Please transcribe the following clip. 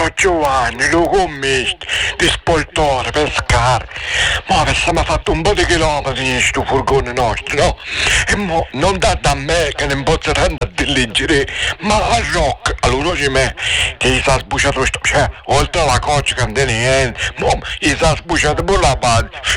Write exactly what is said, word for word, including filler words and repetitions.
so Giovanni, lo commesti, di spoltore, pescare. Ma avessimo fatto un po' di chilometri in questo furgone nostro, no? E mo non da da me che non posso tanto diligere, ma a rock, allora ci me, che gli sa sbucciato sto, cioè, oltre alla coccia che non tiene niente, mo gli sa sbucciato pure la base.